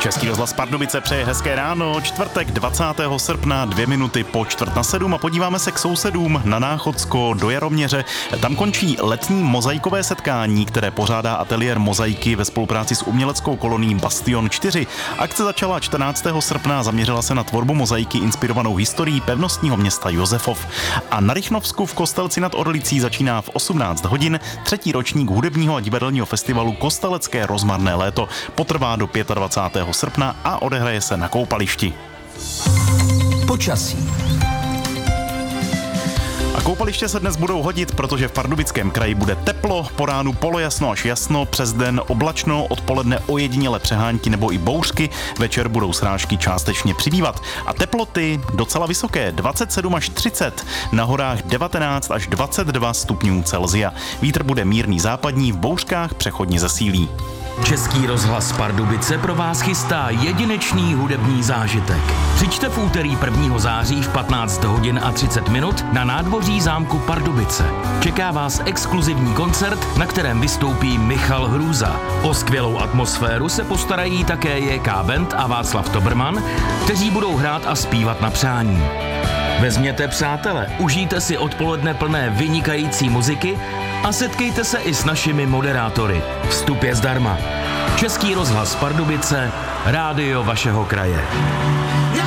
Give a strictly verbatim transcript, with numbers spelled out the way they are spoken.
Český rozhlas Pardubice přeje hezké ráno, čtvrtek dvacátého srpna, dvě minuty po čtvrt na sedm a podíváme se k sousedům na Náchodsko do Jaroměře. Tam končí letní mozaikové setkání, které pořádá ateliér mozaiky ve spolupráci s uměleckou kolonií Bastion čtyři. Akce začala čtrnáctého srpna a zaměřila se na tvorbu mozaiky inspirovanou historií pevnostního města Josefov. A na Rychnovsku v Kostelci nad Orlicí začíná v osmnáct hodin třetí ročník hudebního a divadelního festivalu Kostelecké rozmarné léto. Potrvá do dvacátého pátého srpna a odehraje se na koupališti. Počasí. A koupaliště se dnes budou hodit, protože v Pardubickém kraji bude teplo, po ránu polojasno až jasno, přes den oblačno, odpoledne ojediněle přehánky nebo i bouřky, večer budou srážky částečně přibývat. A teploty docela vysoké, dvacet sedm až třicet, na horách devatenáct až dvacet dva stupňů Celsia. Vítr bude mírný západní, v bouřkách přechodně zesílí. Český rozhlas Pardubice pro vás chystá jedinečný hudební zážitek. Přijďte v úterý prvního září v patnáct hodin a třicet minut na nádvoří zámku Pardubice. Čeká vás exkluzivní koncert, na kterém vystoupí Michal Hrůza. O skvělou atmosféru se postarají také J K Band a Václav Toberman, kteří budou hrát a zpívat na přání. Vezměte přátele, užijte si odpoledne plné vynikající muziky a setkejte se i s našimi moderátory. Vstup je zdarma. Český rozhlas Pardubice, rádio vašeho kraje.